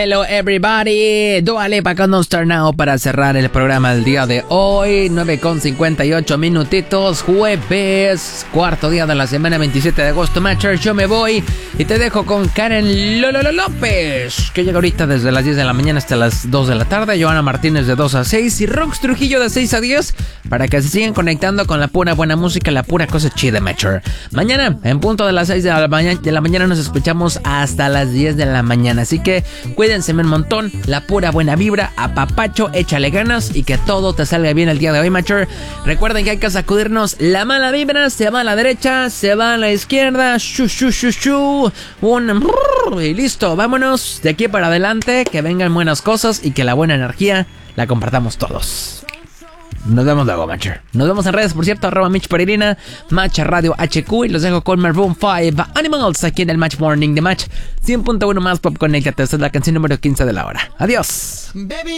Hello everybody, Dua Lipa con Don't Start Now para cerrar el programa del día de hoy. 9:58 minutitos, jueves, cuarto día de la semana, 27 de agosto. Matcher, yo me voy y te dejo con Karen López, que llega ahorita desde las 10 de la mañana hasta las 2 de la tarde. Joana Martínez de 2 a 6 y Rox Trujillo de 6 a 10 para que se sigan conectando con la pura buena música, la pura cosa chida, Matcher. Mañana, en punto de las 6 de la mañana, nos escuchamos hasta las 10 de la mañana. Así que cuídense un montón, la pura buena vibra, apapacho, échale ganas y que todo te salga bien el día de hoy, Matcher. Recuerden que hay que sacudirnos la mala vibra, se va a la derecha, se va a la izquierda, y listo, vámonos de aquí para adelante, que vengan buenas cosas y que la buena energía la compartamos todos. Nos vemos luego, Matcher. Nos vemos en redes, por cierto, @Mitch Peregrina, Match Radio HQ, y los dejo con Maroon 5 Animals aquí en el Match Morning de Match 100.1 más Pop Connected. Esta es la canción número 15 de la hora. Adiós. Baby.